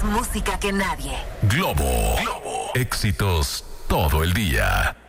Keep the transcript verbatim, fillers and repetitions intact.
música que nadie. Globo. Globo. Éxitos todo el día.